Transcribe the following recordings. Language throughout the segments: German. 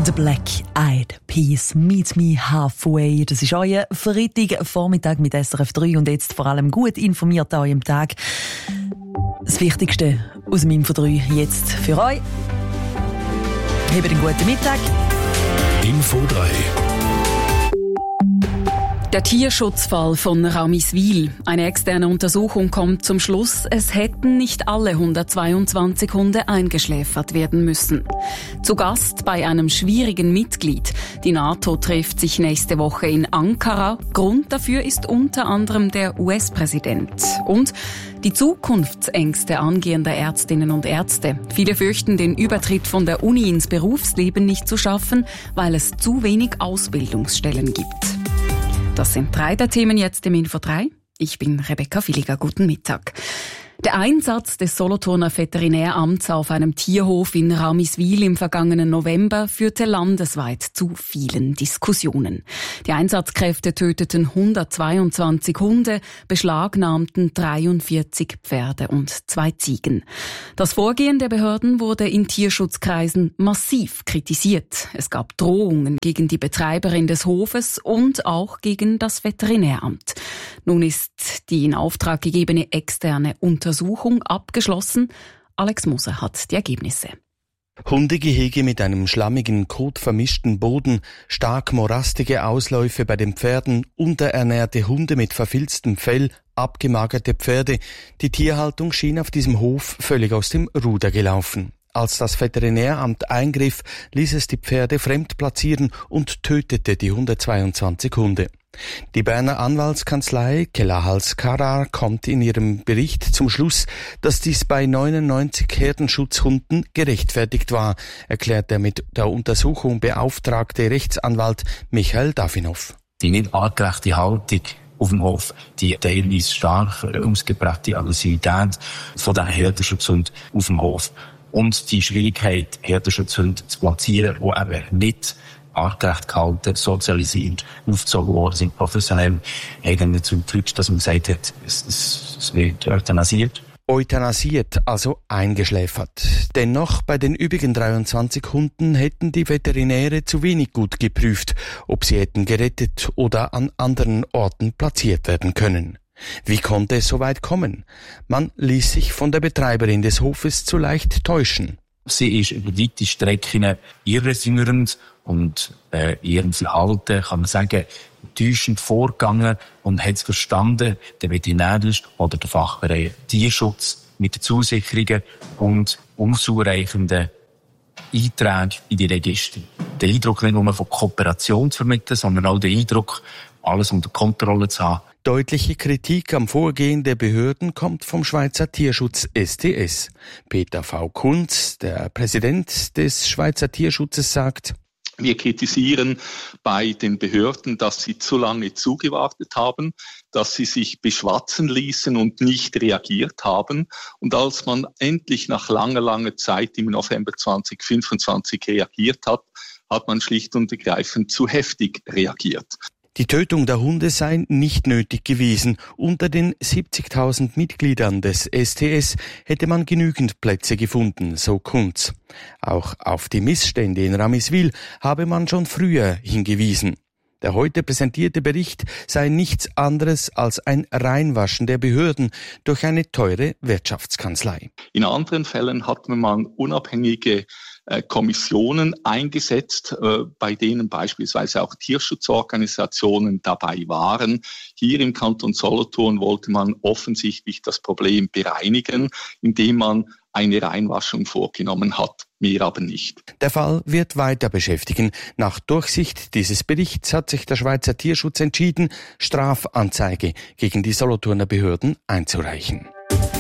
The Black Eyed Peas, Meet Me Halfway. Das ist euer Freitagvormittag mit SRF 3 und jetzt vor allem gut informiert an eurem Tag. Das Wichtigste aus dem Info 3 jetzt für euch. Habt einen guten Mittag. Info 3. Der Tierschutzfall von Ramiswil. Eine externe Untersuchung kommt zum Schluss, es hätten nicht alle 122 Hunde eingeschläfert werden müssen. Zu Gast bei einem schwierigen Mitglied. Die NATO trifft sich nächste Woche in Ankara. Grund dafür ist unter anderem der US-Präsident. Und die Zukunftsängste angehender Ärztinnen und Ärzte. Viele fürchten, den Übertritt von der Uni ins Berufsleben nicht zu schaffen, weil es zu wenig Ausbildungsstellen gibt. Das sind 3 der Themen jetzt im Info 3. Ich bin Rebecca Villiger. Guten Mittag. Der Einsatz des Solothurner Veterinäramts auf einem Tierhof in Ramiswil im vergangenen November führte landesweit zu vielen Diskussionen. Die Einsatzkräfte töteten 122 Hunde, beschlagnahmten 43 Pferde und 2 Ziegen. Das Vorgehen der Behörden wurde in Tierschutzkreisen massiv kritisiert. Es gab Drohungen gegen die Betreiberin des Hofes und auch gegen das Veterinäramt. Nun ist die in Auftrag gegebene externe Untersuchung abgeschlossen. Alex Moser hat die Ergebnisse. Hundegehege mit einem schlammigen, kotvermischten Boden, stark morastige Ausläufe bei den Pferden, unterernährte Hunde mit verfilztem Fell, abgemagerte Pferde. Die Tierhaltung schien auf diesem Hof völlig aus dem Ruder gelaufen. Als das Veterinäramt eingriff, ließ es die Pferde fremd platzieren und tötete die 122 Hunde. Die Berner Anwaltskanzlei Keller-Hals-Karar kommt in ihrem Bericht zum Schluss, dass dies bei 99 Herdenschutzhunden gerechtfertigt war, erklärt der mit der Untersuchung beauftragte Rechtsanwalt Michael Davinov. Die nicht artgerechte Haltung auf dem Hof, die teilweise stark ausgeprägte Aggressivität von den Herdenschutzhunden auf dem Hof und die Schwierigkeit, Herdenschutzhunde zu platzieren, die eben nicht artgerecht gehalten, sozialisiert, aufgezogen worden sind, professionell, haben dann dazu geführt, dass man gesagt hat, es wird euthanasiert. Euthanasiert, also eingeschläfert. Dennoch bei den übrigen 23 Hunden hätten die Veterinäre zu wenig gut geprüft, ob sie hätten gerettet oder an anderen Orten platziert werden können. Wie konnte es so weit kommen? Man ließ sich von der Betreiberin des Hofes zu leicht täuschen. Sie ist über weite Strecken irresümmernd und ihrem Verhalten, kann man sagen, täuschend vorgegangen und hat es verstanden, der Veterinärarzt oder der Fachbereich Tierschutz mit den Zusicherungen und ausreichenden Einträgen in die Register. Den Eindruck nicht nur von Kooperation zu vermitteln, sondern auch den Eindruck, alles unter Kontrolle zu haben. Deutliche Kritik am Vorgehen der Behörden kommt vom Schweizer Tierschutz STS. Peter V. Kunz, der Präsident des Schweizer Tierschutzes, sagt: Wir kritisieren bei den Behörden, dass sie zu lange zugewartet haben, dass sie sich beschwatzen ließen und nicht reagiert haben. Und als man endlich nach langer Zeit im November 2025 reagiert hat, hat man schlicht und ergreifend zu heftig reagiert. Die Tötung der Hunde sei nicht nötig gewesen. Unter den 70.000 Mitgliedern des STS hätte man genügend Plätze gefunden, so Kunz. Auch auf die Missstände in Ramiswil habe man schon früher hingewiesen. Der heute präsentierte Bericht sei nichts anderes als ein Reinwaschen der Behörden durch eine teure Wirtschaftskanzlei. In anderen Fällen hat man unabhängige Kommissionen eingesetzt, bei denen beispielsweise auch Tierschutzorganisationen dabei waren. Hier im Kanton Solothurn wollte man offensichtlich das Problem bereinigen, indem man eine Reinwaschung vorgenommen hat, mehr aber nicht. Der Fall wird weiter beschäftigen. Nach Durchsicht dieses Berichts hat sich der Schweizer Tierschutz entschieden, Strafanzeige gegen die Solothurner Behörden einzureichen.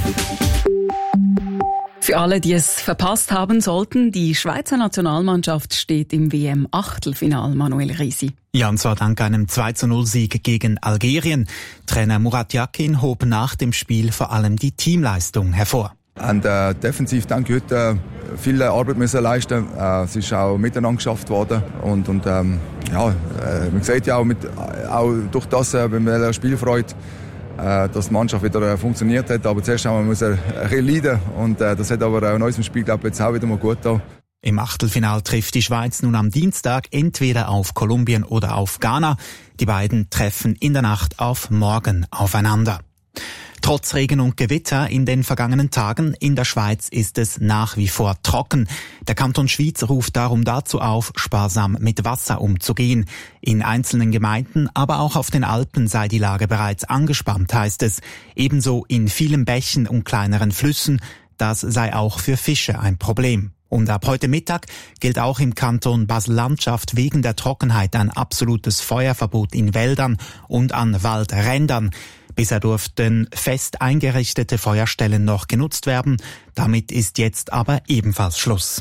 Für alle, die es verpasst haben sollten, die Schweizer Nationalmannschaft steht im WM-Achtelfinal, Manuel Risi. Ja, und zwar dank einem 2:0-Sieg gegen Algerien. Trainer Murat Yakin hob nach dem Spiel vor allem die Teamleistung hervor. Und defensiv denke ich heute viel Arbeit müssen leisten. Es ist auch miteinander geschafft worden und man sieht ja auch durch das, wenn man Spielfreude, dass die Mannschaft wieder funktioniert hat. Aber zuerst haben wir ein bisschen leiden und das hat aber in unserem Spiel, glaube ich, jetzt auch wieder mal gut getan. Im Achtelfinal trifft die Schweiz nun am Dienstag entweder auf Kolumbien oder auf Ghana. Die beiden treffen in der Nacht auf morgen aufeinander. Trotz Regen und Gewitter in den vergangenen Tagen in der Schweiz ist es nach wie vor trocken. Der Kanton Schwyz ruft darum dazu auf, sparsam mit Wasser umzugehen. In einzelnen Gemeinden, aber auch auf den Alpen sei die Lage bereits angespannt, heißt es. Ebenso in vielen Bächen und kleineren Flüssen. Das sei auch für Fische ein Problem. Und ab heute Mittag gilt auch im Kanton Basel-Landschaft wegen der Trockenheit ein absolutes Feuerverbot in Wäldern und an Waldrändern. Bisher durften fest eingerichtete Feuerstellen noch genutzt werden. Damit ist jetzt aber ebenfalls Schluss.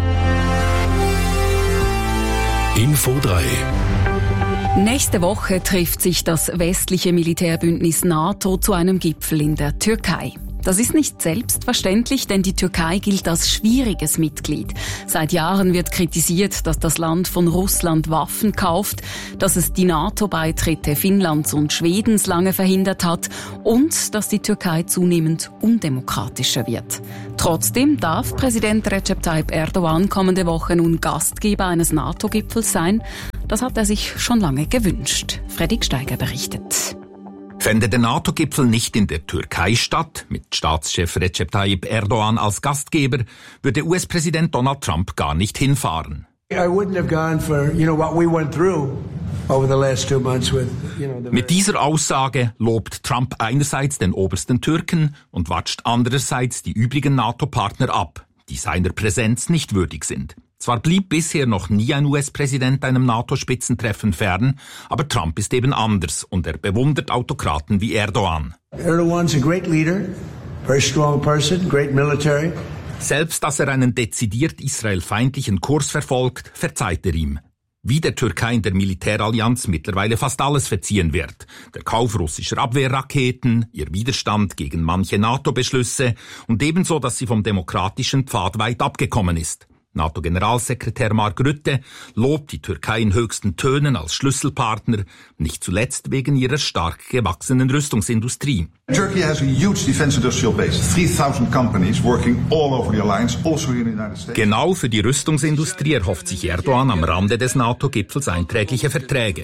Info 3. Nächste Woche trifft sich das westliche Militärbündnis NATO zu einem Gipfel in der Türkei. Das ist nicht selbstverständlich, denn die Türkei gilt als schwieriges Mitglied. Seit Jahren wird kritisiert, dass das Land von Russland Waffen kauft, dass es die NATO-Beitritte Finnlands und Schwedens lange verhindert hat und dass die Türkei zunehmend undemokratischer wird. Trotzdem darf Präsident Recep Tayyip Erdogan kommende Woche nun Gastgeber eines NATO-Gipfels sein. Das hat er sich schon lange gewünscht. Fredrik Steiger berichtet. Fände der NATO-Gipfel nicht in der Türkei statt, mit Staatschef Recep Tayyip Erdogan als Gastgeber, würde US-Präsident Donald Trump gar nicht hinfahren. Mit dieser Aussage lobt Trump einerseits den obersten Türken und watscht andererseits die übrigen NATO-Partner ab, die seiner Präsenz nicht würdig sind. Zwar blieb bisher noch nie ein US-Präsident einem NATO-Spitzentreffen fern, aber Trump ist eben anders und er bewundert Autokraten wie Erdogan. Erdogan's a great leader, very strong person, great military. Selbst dass er einen dezidiert israelfeindlichen Kurs verfolgt, verzeiht er ihm. Wie der Türkei in der Militärallianz mittlerweile fast alles verziehen wird. Der Kauf russischer Abwehrraketen, ihr Widerstand gegen manche NATO-Beschlüsse und ebenso, dass sie vom demokratischen Pfad weit abgekommen ist. NATO-Generalsekretär Mark Rutte lobt die Türkei in höchsten Tönen als Schlüsselpartner, nicht zuletzt wegen ihrer stark gewachsenen Rüstungsindustrie. Turkey has a huge defense industrial base, 3000 companies working all over the alliance, also here in the United States. Genau für die Rüstungsindustrie erhofft sich Erdogan am Rande des NATO-Gipfels einträgliche Verträge.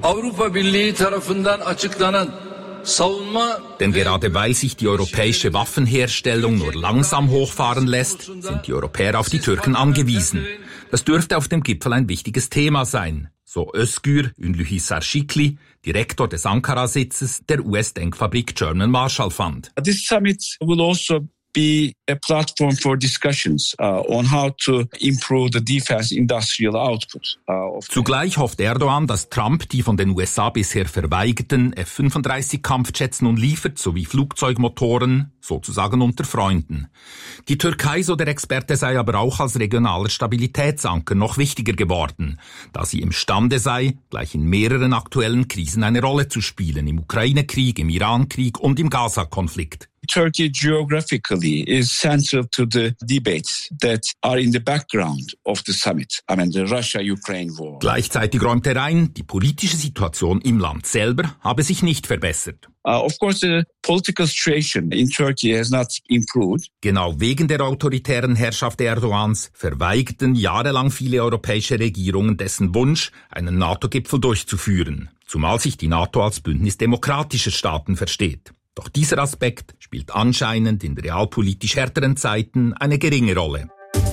Denn gerade weil sich die europäische Waffenherstellung nur langsam hochfahren lässt, sind die Europäer auf die Türken angewiesen. Das dürfte auf dem Gipfel ein wichtiges Thema sein, so Özgür Ünlü Sarşikli, Direktor des Ankara-Sitzes der US-Denkfabrik German Marshall Fund. This summit will also be a platform for discussions on how to improve the defense industrial output. Zugleich hofft Erdogan, dass Trump die von den USA bisher verweigerten F-35-Kampfjets nun liefert, sowie Flugzeugmotoren, sozusagen unter Freunden. Die Türkei, so der Experte, sei aber auch als regionaler Stabilitätsanker noch wichtiger geworden, da sie imstande sei, gleich in mehreren aktuellen Krisen eine Rolle zu spielen, im Ukraine-Krieg, im Iran-Krieg und im Gaza-Konflikt. Turkey geographically is central to the debates that are in the background of the summit. I mean, the Russia-Ukraine war. Gleichzeitig räumt er ein, die politische Situation im Land selber habe sich nicht verbessert. Of course, the political situation in Turkey has not improved. Genau wegen der autoritären Herrschaft Erdogans verweigerten jahrelang viele europäische Regierungen dessen Wunsch, einen NATO-Gipfel durchzuführen, zumal sich die NATO als Bündnis demokratischer Staaten versteht. Doch dieser Aspekt spielt anscheinend in realpolitisch härteren Zeiten eine geringe Rolle.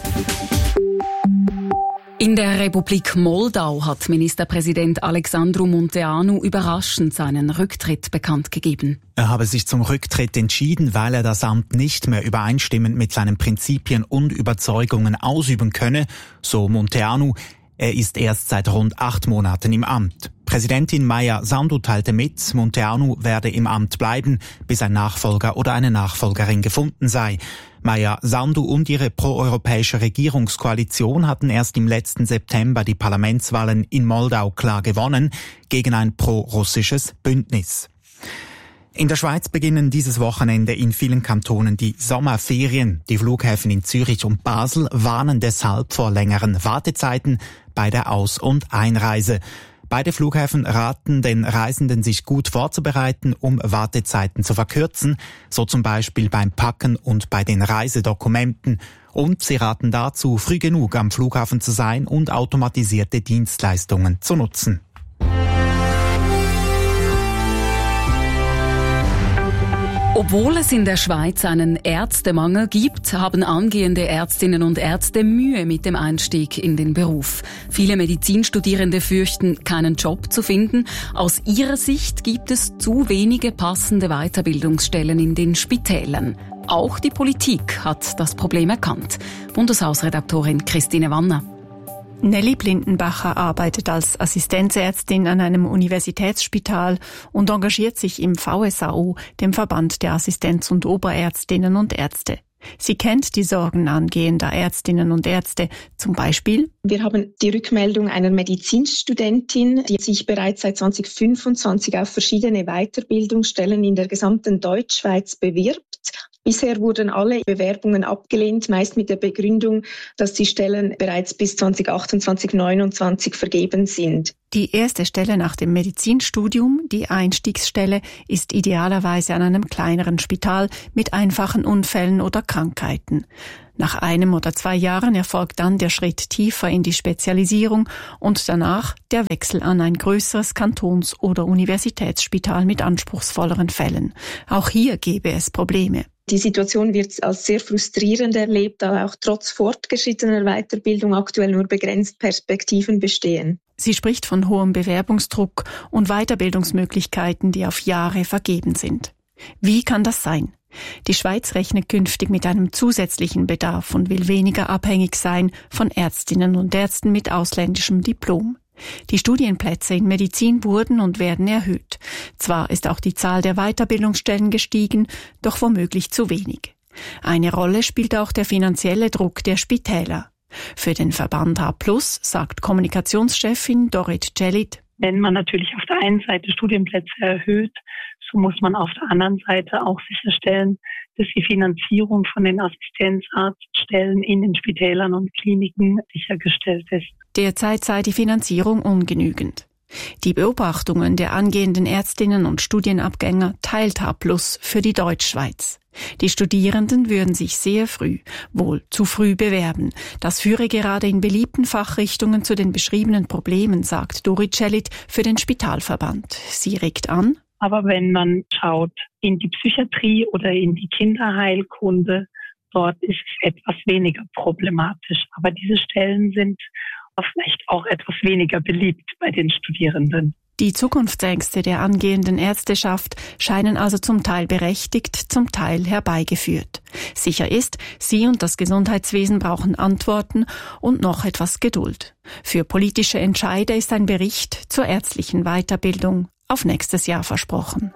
In der Republik Moldau hat Ministerpräsident Alexandru Munteanu überraschend seinen Rücktritt bekannt gegeben. Er habe sich zum Rücktritt entschieden, weil er das Amt nicht mehr übereinstimmend mit seinen Prinzipien und Überzeugungen ausüben könne, so Munteanu. Er ist erst seit rund 8 Monaten im Amt. Präsidentin Maia Sandu teilte mit, Munteanu werde im Amt bleiben, bis ein Nachfolger oder eine Nachfolgerin gefunden sei. Maia Sandu und ihre proeuropäische Regierungskoalition hatten erst im letzten September die Parlamentswahlen in Moldau klar gewonnen, gegen ein pro-russisches Bündnis. In der Schweiz beginnen dieses Wochenende in vielen Kantonen die Sommerferien. Die Flughäfen in Zürich und Basel warnen deshalb vor längeren Wartezeiten bei der Aus- und Einreise. Beide Flughäfen raten den Reisenden, sich gut vorzubereiten, um Wartezeiten zu verkürzen, so zum Beispiel beim Packen und bei den Reisedokumenten. Und sie raten dazu, früh genug am Flughafen zu sein und automatisierte Dienstleistungen zu nutzen. Obwohl es in der Schweiz einen Ärztemangel gibt, haben angehende Ärztinnen und Ärzte Mühe mit dem Einstieg in den Beruf. Viele Medizinstudierende fürchten, keinen Job zu finden. Aus ihrer Sicht gibt es zu wenige passende Weiterbildungsstellen in den Spitälern. Auch die Politik hat das Problem erkannt. Bundeshausredaktorin Christine Wanner. Nelly Blindenbacher arbeitet als Assistenzärztin an einem Universitätsspital und engagiert sich im VSAO, dem Verband der Assistenz- und Oberärztinnen und Ärzte. Sie kennt die Sorgen angehender Ärztinnen und Ärzte. Zum Beispiel: Wir haben die Rückmeldung einer Medizinstudentin, die sich bereits seit 2025 auf verschiedene Weiterbildungsstellen in der gesamten Deutschschweiz bewirbt. Bisher wurden alle Bewerbungen abgelehnt, meist mit der Begründung, dass die Stellen bereits bis 2028, 2029 vergeben sind. Die erste Stelle nach dem Medizinstudium, die Einstiegsstelle, ist idealerweise an einem kleineren Spital mit einfachen Unfällen oder Krankheiten. Nach 1 oder 2 Jahren erfolgt dann der Schritt tiefer in die Spezialisierung und danach der Wechsel an ein größeres Kantons- oder Universitätsspital mit anspruchsvolleren Fällen. Auch hier gäbe es Probleme. Die Situation wird als sehr frustrierend erlebt, da auch trotz fortgeschrittener Weiterbildung aktuell nur begrenzt Perspektiven bestehen. Sie spricht von hohem Bewerbungsdruck und Weiterbildungsmöglichkeiten, die auf Jahre vergeben sind. Wie kann das sein? Die Schweiz rechnet künftig mit einem zusätzlichen Bedarf und will weniger abhängig sein von Ärztinnen und Ärzten mit ausländischem Diplom. Die Studienplätze in Medizin wurden und werden erhöht. Zwar ist auch die Zahl der Weiterbildungsstellen gestiegen, doch womöglich zu wenig. Eine Rolle spielt auch der finanzielle Druck der Spitäler. Für den Verband H+, sagt Kommunikationschefin Dorit Celit: Wenn man natürlich auf der einen Seite Studienplätze erhöht, so muss man auf der anderen Seite auch sicherstellen, dass die Finanzierung von den Assistenzarztstellen in den Spitälern und Kliniken sichergestellt ist. Derzeit sei die Finanzierung ungenügend. Die Beobachtungen der angehenden Ärztinnen und Studienabgänger teilt H+ für die Deutschschweiz. Die Studierenden würden sich sehr früh, wohl zu früh bewerben. Das führe gerade in beliebten Fachrichtungen zu den beschriebenen Problemen, sagt Dorit Celit für den Spitalverband. Sie regt an: Aber wenn man schaut in die Psychiatrie oder in die Kinderheilkunde, dort ist es etwas weniger problematisch. Aber diese Stellen sind vielleicht auch etwas weniger beliebt bei den Studierenden. Die Zukunftsängste der angehenden Ärzteschaft scheinen also zum Teil berechtigt, zum Teil herbeigeführt. Sicher ist, sie und das Gesundheitswesen brauchen Antworten und noch etwas Geduld. Für politische Entscheider ist ein Bericht zur ärztlichen Weiterbildung auf nächstes Jahr versprochen.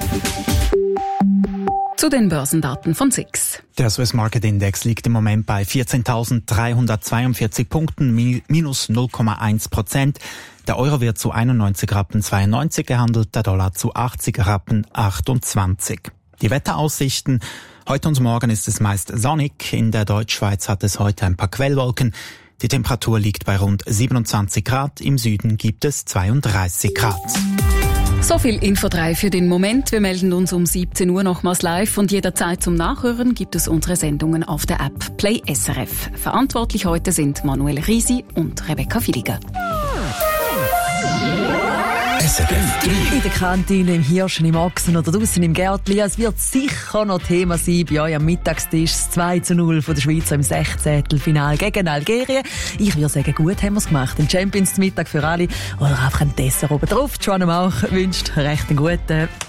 Zu den Börsendaten von SIX. Der Swiss Market Index liegt im Moment bei 14.342 Punkten, minus 0,1%. Der Euro wird zu 91,92 gehandelt, der Dollar zu 80,28. Die Wetteraussichten: Heute und morgen ist es meist sonnig. In der Deutschschweiz hat es heute ein paar Quellwolken. Die Temperatur liegt bei rund 27 Grad. Im Süden gibt es 32 Grad. So viel Info 3 für den Moment. Wir melden uns um 17 Uhr nochmals live und jederzeit zum Nachhören gibt es unsere Sendungen auf der App Play SRF. Verantwortlich heute sind Manuel Risi und Rebecca Filiger. SRF 3. In der Kantine, im Hirschen, im Ochsen oder draussen im Gärtli. Es wird sicher noch Thema sein bei euch am Mittagstisch. 2:0 von der Schweizer im 16. Finale gegen Algerien. Ich würde sagen, gut haben wir es gemacht. Ein Champions Mittag für alle oder einfach ein Dessert oben drauf. Joanna Mauch wünscht recht einen guten